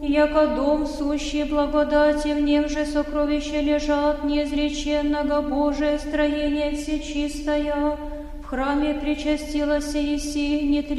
Яко дом сущий благодати, в нем же сокровища лежат, неизреченного Божие строение всечистое. В храме причастилась Еси,